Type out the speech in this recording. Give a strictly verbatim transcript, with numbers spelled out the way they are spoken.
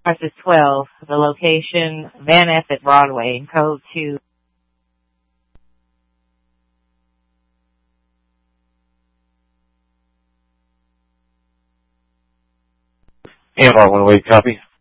Process twelve, the location, Van Ness at Broadway, code two. And our one-way copy.